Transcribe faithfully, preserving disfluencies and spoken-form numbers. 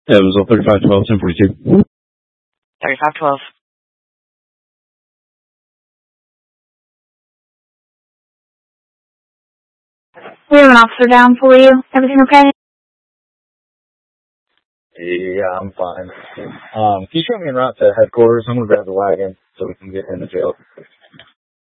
Yeah, it was a thirty-five twelve, ten forty-two. thirty-five twelve. We have an officer down for you. Everything okay? Yeah, I'm fine. Um, can you show me en route to headquarters? I'm gonna grab the wagon so we can get in the jail.